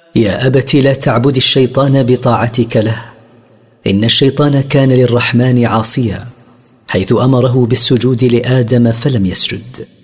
يا أبت لا تعبد الشيطان بطاعتك له، إن الشيطان كان للرحمن عاصيا، حيث أمره بالسجود لآدم فلم يسجد.